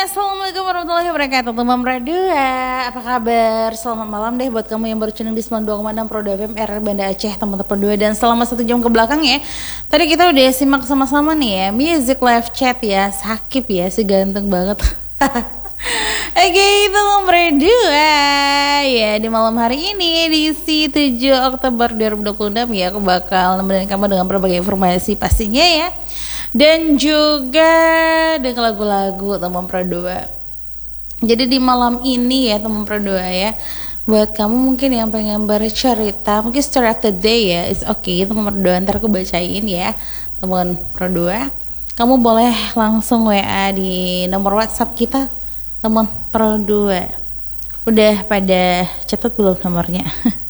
Assalamualaikum warahmatullahi wabarakatuh teman Berdua. Apa kabar? Selamat malam deh buat kamu yang baru tuning di 92,6 Pro FM RR Banda Aceh teman-teman Berdua. Dan selama 1 jam ke belakang ya, tadi kita udah simak sama-sama nih ya music live chat ya, Sakib ya, si ganteng banget. Oke, teman Berdua ya, di malam hari ini edisi 7 Oktober 2026 ya, aku bakal nemenin kamu dengan berbagai informasi pastinya ya, dan juga dengan lagu-lagu teman Berdua. Jadi di malam ini ya teman Berdua ya, buat kamu mungkin yang pengen bercerita, mungkin story of the day ya, it's okay teman Berdua, ntar aku bacain ya teman Berdua. Kamu boleh langsung WA di nomor WhatsApp kita teman Berdua. Udah pada catat belum nomornya?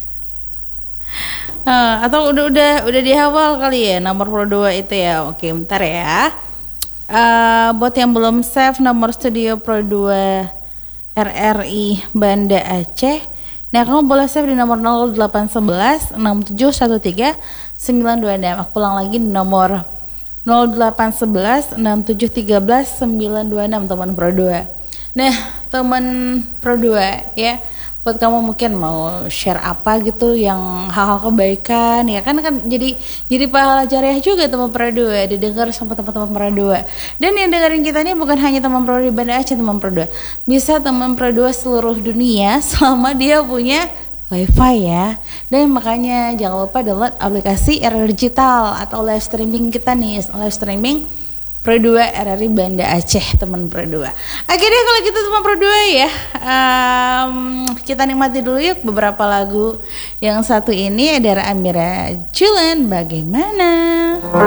Atau udah dihafal kali ya nomor Pro 2 itu ya. Oke, bentar ya. Buat yang belum save nomor studio Pro 2 RRI Banda Aceh, nah kamu boleh save di nomor 0811 6713 926. Aku ulang lagi di nomor 0811 6713 926 teman Pro 2. Nah teman Pro 2 ya, buat kamu mungkin mau share apa gitu yang hal-hal kebaikan ya kan jadi pahala jariah juga teman Pro 2 didengar sama teman-teman Pro 2. Dan yang dengerin kita ini bukan hanya teman Pro 2 Banda Aceh, teman Pro 2 bisa teman Pro 2 seluruh dunia selama dia punya wifi ya. Dan makanya jangan lupa download aplikasi RR Digital atau live streaming kita nih, live streaming Pro 2 RRI Banda Aceh teman Pro 2. Akhirnya kalau gitu teman Pro 2 ya, kita nikmati dulu yuk beberapa lagu. Yang satu ini ada Amira Julan, Bagaimana.